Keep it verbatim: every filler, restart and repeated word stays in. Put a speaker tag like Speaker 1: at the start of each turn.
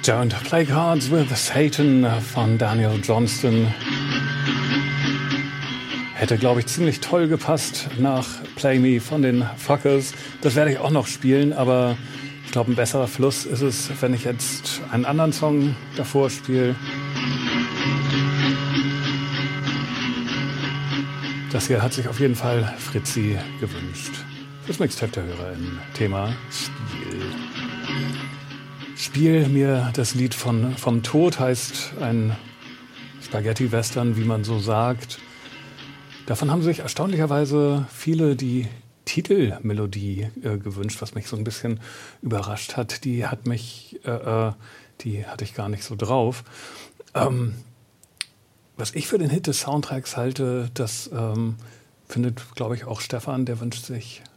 Speaker 1: Don't Play Cards with Satan von Daniel Johnston. Hätte, glaube ich, ziemlich toll gepasst nach Play Me von den Fuckers. Das werde ich auch noch spielen, aber ich glaube, ein besserer Fluss ist es, wenn ich jetzt einen anderen Song davor spiele. Das hier hat sich auf jeden Fall Fritzi gewünscht. Das Mixtape der Hörer im Thema Spiel. Spiel mir das Lied von, vom Tod, heißt ein Spaghetti-Western, wie man so sagt. Davon haben sich erstaunlicherweise viele die Titelmelodie äh, gewünscht, was mich so ein bisschen überrascht hat. Die hat mich, äh, die hatte ich gar nicht so drauf. Ähm, was ich für den Hit des Soundtracks halte, das ähm, findet, glaube ich, auch Stefan, der wünscht sich